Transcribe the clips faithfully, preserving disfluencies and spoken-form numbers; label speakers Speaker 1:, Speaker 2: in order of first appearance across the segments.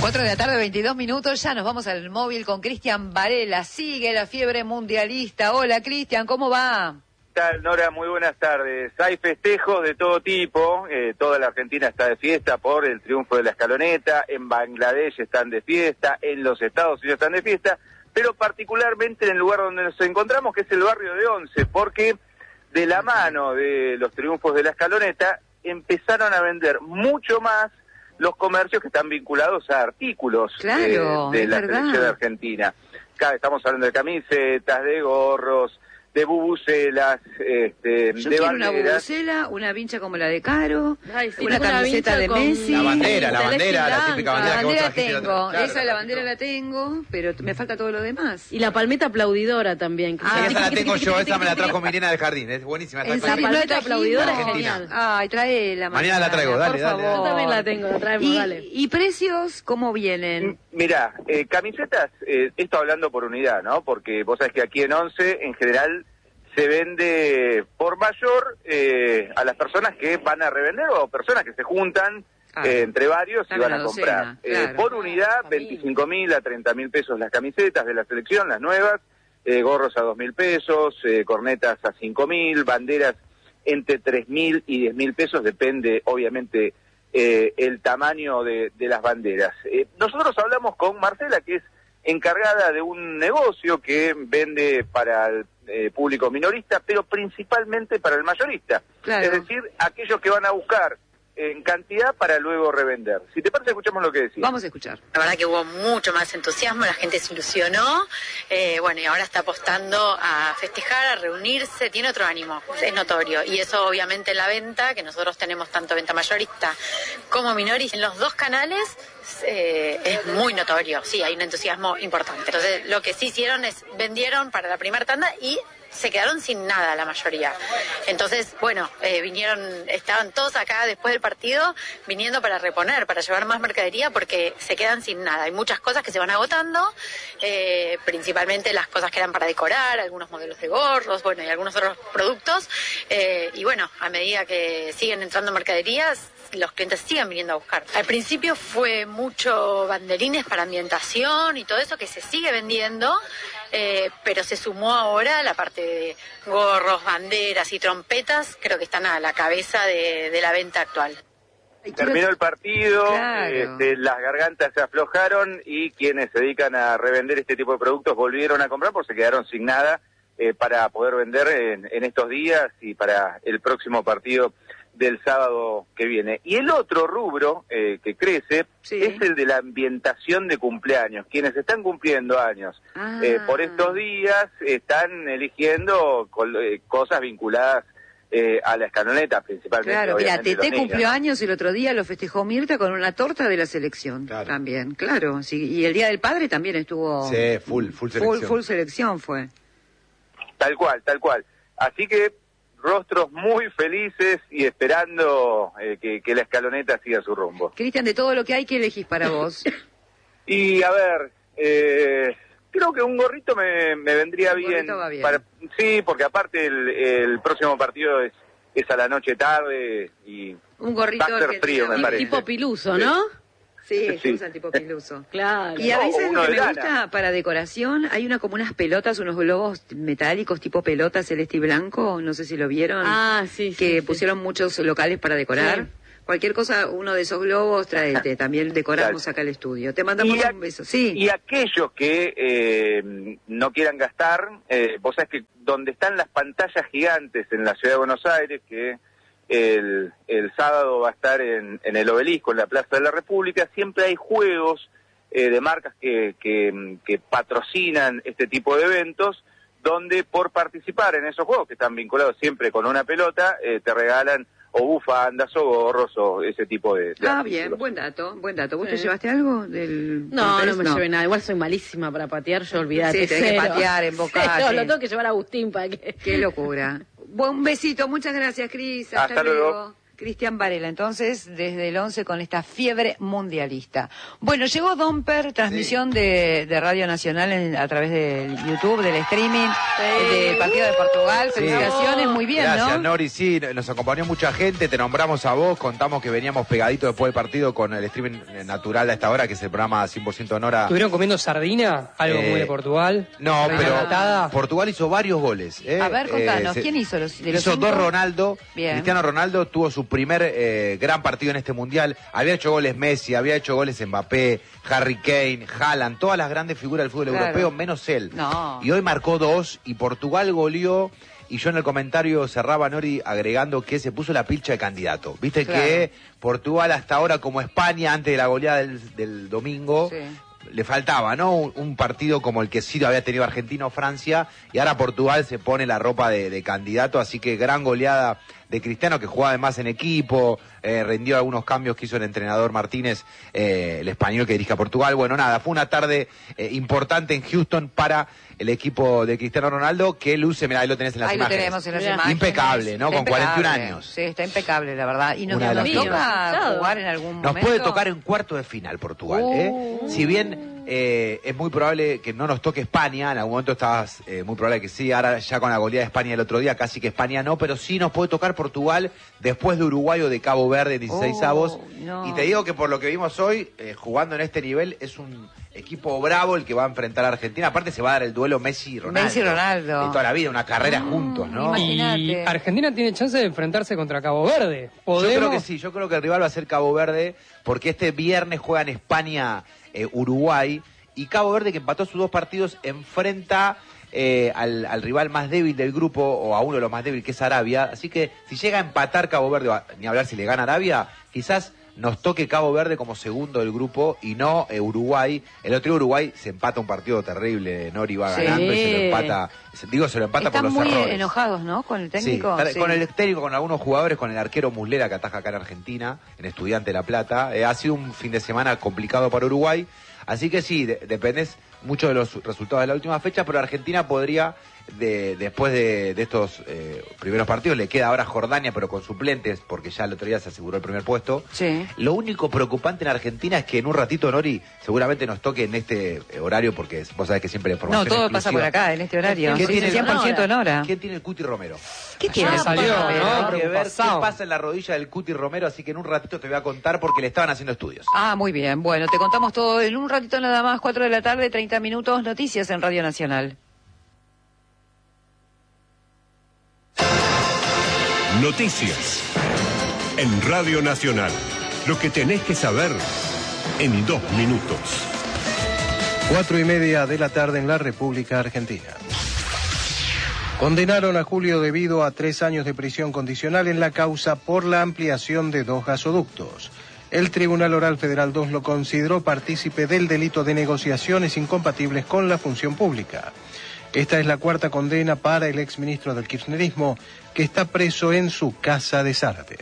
Speaker 1: cuatro de la tarde, veintidós minutos, ya nos vamos al móvil con Cristian Varela. Sigue la fiebre mundialista. Hola, Cristian, ¿cómo va?
Speaker 2: ¿Qué tal, Nora? Muy buenas tardes. Hay festejos de todo tipo, eh, toda la Argentina está de fiesta por el triunfo de la escaloneta, en Bangladesh están de fiesta, en los Estados Unidos están de fiesta, pero particularmente en el lugar donde nos encontramos, que es el barrio de Once, porque de la mano de los triunfos de la escaloneta empezaron a vender mucho más los comercios que están vinculados a artículos
Speaker 1: claro,
Speaker 2: eh, de la
Speaker 1: verdad.
Speaker 2: selección argentina. Acá estamos hablando de camisetas, de gorros, de bubucelas, este,
Speaker 1: Yo
Speaker 2: de
Speaker 1: quiero
Speaker 2: banderas.
Speaker 1: una bubucela, una vincha como la de Caro,
Speaker 3: Ay, sí,
Speaker 1: una
Speaker 3: una
Speaker 1: camiseta de
Speaker 3: vincha con-
Speaker 1: Messi.
Speaker 4: La bandera, la
Speaker 3: Celeste
Speaker 4: bandera, la
Speaker 3: blanca.
Speaker 4: típica
Speaker 1: La
Speaker 4: bandera que vos
Speaker 1: bandera
Speaker 4: trajiste la otra-
Speaker 1: tengo,
Speaker 4: claro,
Speaker 1: esa la
Speaker 4: la
Speaker 1: bandera la tengo, pero me falta todo lo demás.
Speaker 3: Y la palmeta aplaudidora también. que-
Speaker 1: Ah,
Speaker 4: esa la tengo yo, esa me la trajo Milena del Jardín, es buenísima.
Speaker 1: ¿En
Speaker 4: Esa
Speaker 1: serio?
Speaker 3: La
Speaker 1: ¿No
Speaker 3: palmeta
Speaker 1: la
Speaker 3: aplaudidora es
Speaker 1: trajimos?
Speaker 3: genial.
Speaker 1: Ay, traela.
Speaker 4: Mañana la traigo, dale,
Speaker 1: por
Speaker 4: dale,
Speaker 1: favor.
Speaker 3: Yo también la tengo, la traemos,
Speaker 1: ¿Y,
Speaker 3: dale.
Speaker 1: ¿Y precios cómo vienen?
Speaker 2: Mirá, eh, camisetas, eh, esto hablando por unidad, ¿no? Porque vos sabés que aquí en Once, en general, se vende por mayor eh, a las personas que van a revender o personas que se juntan
Speaker 1: Claro.
Speaker 2: eh, entre varios y
Speaker 1: Dame
Speaker 2: van a
Speaker 1: una
Speaker 2: comprar.
Speaker 1: docena,
Speaker 2: Eh,
Speaker 1: claro.
Speaker 2: por unidad,
Speaker 3: Familia.
Speaker 2: veinticinco mil a treinta mil pesos las camisetas de la selección, las nuevas, eh, gorros a dos mil pesos, eh, cornetas a cinco mil, banderas entre tres mil y diez mil pesos, depende obviamente eh, el tamaño de, de las banderas. Eh, nosotros hablamos con Marcela, que es encargada de un negocio que vende para el eh, público minorista, pero principalmente para el mayorista.
Speaker 1: Claro.
Speaker 2: Es decir, aquellos que van a buscar en cantidad para luego revender. Si te parece, escuchamos lo que decía.
Speaker 1: Vamos a escuchar.
Speaker 5: La verdad que hubo mucho más entusiasmo, la gente se ilusionó, eh, bueno, y ahora está apostando a festejar, a reunirse, tiene otro ánimo, es notorio. Y eso obviamente en la venta, que nosotros tenemos tanto venta mayorista como minorista, en los dos canales eh, es muy notorio, sí, hay un entusiasmo importante. Entonces, lo que sí hicieron es, vendieron para la primera tanda y se quedaron sin nada la mayoría. Entonces, bueno, eh, vinieron, estaban todos acá después del partido, viniendo para reponer, para llevar más mercadería, porque se quedan sin nada. Hay muchas cosas que se van agotando, eh, principalmente las cosas que eran para decorar, algunos modelos de gorros, bueno, y algunos otros productos. Eh, y bueno, a medida que siguen entrando mercaderías, los clientes siguen viniendo a buscar. Al principio fue mucho banderines para ambientación y todo eso que se sigue vendiendo, eh, pero se sumó ahora la parte de gorros, banderas y trompetas, creo que están a la cabeza de, de la venta actual.
Speaker 2: Terminó el partido,
Speaker 1: Claro.
Speaker 2: este, las gargantas se aflojaron y quienes se dedican a revender este tipo de productos volvieron a comprar porque se quedaron sin nada eh, para poder vender en, en estos días y para el próximo partido del sábado que viene. Y el otro rubro eh, que crece
Speaker 1: Sí.
Speaker 2: es el de la ambientación de cumpleaños. Quienes están cumpliendo años
Speaker 1: Ah.
Speaker 2: eh, por estos días están eligiendo col- eh, cosas vinculadas eh, a la escaloneta, principalmente.
Speaker 1: Claro, mira,
Speaker 2: obviamente,
Speaker 1: Tete
Speaker 2: los niños,
Speaker 1: cumplió
Speaker 2: ¿no?
Speaker 1: años el otro día, lo festejó Mirta con una torta de la selección.
Speaker 4: Claro.
Speaker 1: También, claro. Sí, y el Día del Padre también estuvo...
Speaker 4: Sí, full, full
Speaker 1: Full,
Speaker 4: selección.
Speaker 1: full selección fue.
Speaker 2: Tal cual, tal cual. Así que rostros muy felices y esperando eh, que, que la escaloneta siga su rumbo.
Speaker 1: Cristian, de todo lo que hay, ¿qué elegís para vos?
Speaker 2: Y a ver, eh, creo que un gorrito me, me vendría
Speaker 1: Un
Speaker 2: bien.
Speaker 1: gorrito va bien.
Speaker 2: Para, sí, porque aparte el, el próximo partido es, es a la noche tarde y
Speaker 1: Un gorrito
Speaker 2: va a ser
Speaker 1: argentino.
Speaker 2: frío, me
Speaker 3: Tipo-
Speaker 2: parece.
Speaker 3: Tipo piluso, ¿no?
Speaker 1: Sí,
Speaker 2: Sí.
Speaker 1: se usan tipo piluso.
Speaker 3: Claro.
Speaker 1: Y a
Speaker 2: No,
Speaker 1: veces
Speaker 2: uno
Speaker 1: lo que
Speaker 2: de
Speaker 1: me
Speaker 2: lana.
Speaker 1: gusta para decoración, hay una como unas pelotas, unos globos metálicos tipo pelota celeste y blanco, no sé si lo vieron,
Speaker 3: Ah, sí, sí.
Speaker 1: que
Speaker 3: sí.
Speaker 1: pusieron muchos locales para decorar.
Speaker 3: Sí.
Speaker 1: Cualquier cosa, uno de esos globos, tráete, también decoramos acá el estudio. Te mandamos
Speaker 2: Y a-
Speaker 1: un beso. Sí,
Speaker 2: Y aquellos que eh, no quieran gastar, eh, vos sabés que donde están las pantallas gigantes en la ciudad de Buenos Aires, que el, el sábado va a estar en, en el Obelisco, en la Plaza de la República, siempre hay juegos eh, de marcas que, que, que patrocinan este tipo de eventos, donde por participar en esos juegos, que están vinculados siempre con una pelota, eh, te regalan o bufandas o gorros o ese tipo de... de
Speaker 1: ah,
Speaker 2: artículos.
Speaker 1: bien, buen dato, buen dato. ¿Vos te
Speaker 3: Sí.
Speaker 1: llevaste algo del
Speaker 3: No, no
Speaker 1: Contes?
Speaker 3: me llevé nada. Igual soy malísima para patear, yo olvidate.
Speaker 1: Sí, tenés que
Speaker 3: cero.
Speaker 1: patear, embocarte.
Speaker 3: Cero, lo tengo que llevar a Agustín para que...
Speaker 1: Qué locura. Buen besito, muchas gracias, Cris. Hasta,
Speaker 2: Hasta luego.
Speaker 1: luego. Cristian Varela, entonces, desde el once con esta fiebre mundialista. Bueno, llegó Domper, transmisión sí. de, de Radio Nacional en, a través del YouTube, del streaming, sí. del partido de Portugal. Sí. Felicitaciones, muy bien,
Speaker 4: Gracias,
Speaker 1: ¿no?
Speaker 4: Gracias, Nori, sí, nos acompañó mucha gente, te nombramos a vos, contamos que veníamos pegaditos después del partido con el streaming natural a esta hora, que es el programa cien por ciento Nora.
Speaker 6: ¿Estuvieron comiendo sardina? Algo eh, muy de Portugal.
Speaker 4: No, pero ah. Portugal hizo varios goles. ¿eh?
Speaker 1: A ver, contanos,
Speaker 4: eh,
Speaker 1: ¿quién hizo los, de los
Speaker 4: Hizo
Speaker 1: cinco?
Speaker 4: dos Ronaldo.
Speaker 1: Bien.
Speaker 4: Cristiano Ronaldo tuvo su primer eh, gran partido en este mundial. Había hecho goles Messi, había hecho goles Mbappé, Harry Kane, Haaland, todas las grandes figuras del fútbol claro. europeo, menos él.
Speaker 1: No.
Speaker 4: Y hoy marcó dos y Portugal goleó. Y yo en el comentario cerraba, Nori, agregando que se puso la pilcha de candidato. Viste claro. que Portugal hasta ahora, como España, antes de la goleada del, del domingo... Sí. Le faltaba, ¿no? Un, un partido como el que sí había tenido Argentina o Francia, y ahora Portugal se pone la ropa de, de candidato, así que gran goleada de Cristiano, que jugaba además en equipo, eh, rendió algunos cambios que hizo el entrenador Martínez, eh, el español que dirige a Portugal. Bueno, nada, fue una tarde eh, importante en Houston para el equipo de Cristiano Ronaldo, que luce, mirá, ahí lo tenés en las
Speaker 1: ahí
Speaker 4: imágenes.
Speaker 1: Lo tenemos en las imágenes.
Speaker 4: Impecable, ¿no?
Speaker 1: Está
Speaker 4: Con
Speaker 1: impecable.
Speaker 4: cuarenta y un años.
Speaker 1: Sí, está impecable, la verdad. Y nos,
Speaker 4: nos
Speaker 1: toca jugar en algún
Speaker 4: nos
Speaker 1: momento.
Speaker 4: Nos puede tocar en cuarto de final Portugal, uh. ¿eh? Si bien... Eh, es muy probable que no nos toque España, en algún momento estabas eh, muy probable que sí, ahora ya con la goleada de España el otro día, casi que España no, pero sí nos puede tocar Portugal después de Uruguay o de Cabo Verde, dieciséis avos.
Speaker 1: Oh, no.
Speaker 4: Y te digo que por lo que vimos hoy, eh, jugando en este nivel, es un equipo bravo el que va a enfrentar a Argentina. Aparte se va a dar el duelo Messi-Ronaldo.
Speaker 1: Messi-Ronaldo.
Speaker 4: De toda la vida, una carrera mm, juntos, ¿no?
Speaker 1: Imagínate.
Speaker 6: Y Argentina tiene chance de enfrentarse contra Cabo Verde. ¿Podemos?
Speaker 4: Yo creo que sí, yo creo que el rival va a ser Cabo Verde, porque este viernes juega en España, eh, Uruguay, y Cabo Verde, que empató sus dos partidos, enfrenta eh, al, al rival más débil del grupo, o a uno de los más débiles, que es Arabia. Así que si llega a empatar Cabo Verde, ni hablar si le gana Arabia, quizás nos toque Cabo Verde como segundo del grupo y no eh, Uruguay. El otro día Uruguay se empata un partido terrible, Nori va
Speaker 1: sí.
Speaker 4: ganando y se lo empata, digo, se lo empata
Speaker 1: Están
Speaker 4: por los
Speaker 1: muy
Speaker 4: errores.
Speaker 1: enojados, ¿no? Con el técnico.
Speaker 4: Sí, sí. Con el técnico, con algunos jugadores, con el arquero Muslera que ataja acá en Argentina, en Estudiante de La Plata. Eh, ha sido un fin de semana complicado para Uruguay. Así que sí, de, dependés mucho de los resultados de la última fecha, pero Argentina podría, de, después de, de estos eh, primeros partidos, le queda ahora Jordania, pero con suplentes, porque ya el otro día se aseguró el primer puesto.
Speaker 1: Sí.
Speaker 4: Lo único preocupante en Argentina es que en un ratito, Nori, seguramente nos toque en este horario, porque vos sabés que siempre la información
Speaker 1: No, todo
Speaker 4: exclusiva.
Speaker 1: pasa por acá, en este horario.
Speaker 4: ¿Qué tiene
Speaker 1: cien por ciento en hora?
Speaker 4: ¿Quién tiene el Cuti Romero?
Speaker 1: ¿Qué tiene?
Speaker 6: Ah, salió, ¿no?
Speaker 4: Hay que ver qué pasa en la rodilla del Cuti Romero, así que en un ratito te voy a contar porque le estaban haciendo estudios.
Speaker 1: Ah, muy bien. Bueno, te contamos todo en un ratito nada más, cuatro de la tarde, treinta minutos, noticias en Radio Nacional.
Speaker 7: Noticias en Radio Nacional. Lo que tenés que saber en dos minutos.
Speaker 8: Cuatro y media de la tarde en la República Argentina. Condenaron a Julio debido a tres años de prisión condicional en la causa por la ampliación de dos gasoductos. El Tribunal Oral Federal dos lo consideró partícipe del delito de negociaciones incompatibles con la función pública. Esta es la cuarta condena para el exministro del kirchnerismo, que está preso en su casa de Zárate.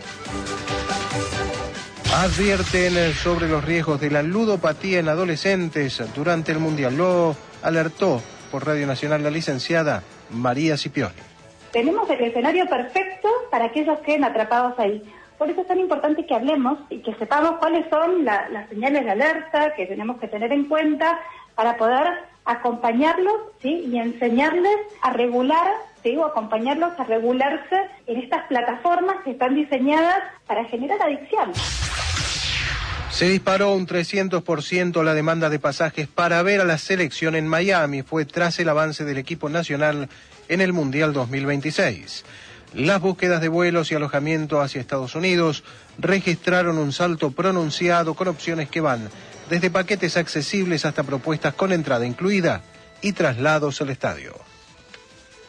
Speaker 8: Advierten sobre los riesgos de la ludopatía en adolescentes durante el Mundial. Lo alertó por Radio Nacional la licenciada María Scipioni.
Speaker 9: Tenemos el escenario perfecto para que ellos queden atrapados ahí. Por eso es tan importante que hablemos y que sepamos cuáles son la, las señales de alerta que tenemos que tener en cuenta para poder acompañarlos, ¿sí? Y enseñarles a regular, ¿sí? O acompañarlos a regularse en estas plataformas que están diseñadas para generar adicción.
Speaker 8: Se disparó un trescientos por ciento la demanda de pasajes para ver a la selección en Miami. Fue tras el avance del equipo nacional en el Mundial dos mil veintiséis. Las búsquedas de vuelos y alojamiento hacia Estados Unidos registraron un salto pronunciado con opciones que van desde paquetes accesibles hasta propuestas con entrada incluida y traslados al estadio.